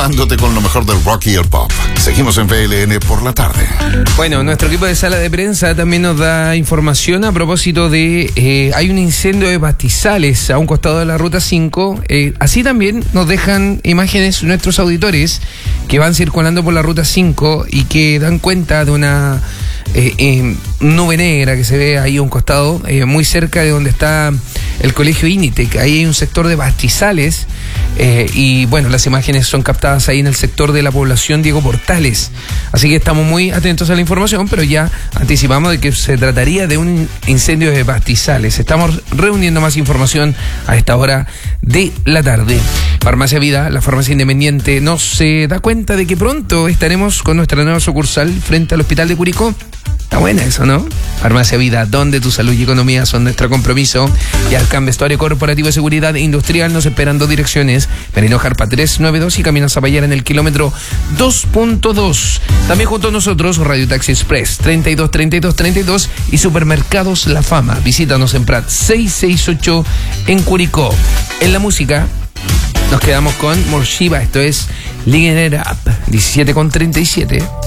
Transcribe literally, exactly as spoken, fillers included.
informándote con lo mejor del rock y el pop. Seguimos en V L N por la tarde. Bueno, nuestro equipo de sala de prensa también nos da información a propósito de... Eh, hay un incendio de pastizales a un costado de la Ruta cinco. Eh, así también nos dejan imágenes nuestros auditores que van circulando por la Ruta cinco y que dan cuenta de una... Eh, eh, nube negra que se ve ahí a un costado, eh, muy cerca de donde está el colegio Initec. Ahí hay un sector de pastizales eh, y bueno, las imágenes son captadas ahí en el sector de la población Diego Portales. Así que estamos muy atentos a la información, pero ya anticipamos de que se trataría de un incendio de pastizales. Estamos reuniendo más información a esta hora de la tarde. Farmacia Vida, la farmacia independiente, nos se da cuenta de que pronto estaremos con nuestra nueva sucursal frente al Hospital de Curicó. Está buena eso, ¿no? Farmacia Vida, donde tu salud y economía son nuestro compromiso. Y Arcan Vestuario Corporativo de Seguridad Industrial nos esperan dos direcciones. Merino Jarpa trescientos noventa y dos y Camino Zapallar en el kilómetro dos punto dos. También junto a nosotros, Radio Taxi Express treinta y dos, treinta y dos, treinta y dos y Supermercados La Fama. Visítanos en Prat seiscientos sesenta y ocho en Curicó. En la música nos quedamos con Morshiva, esto es Living It Up, diecisiete con treinta y siete.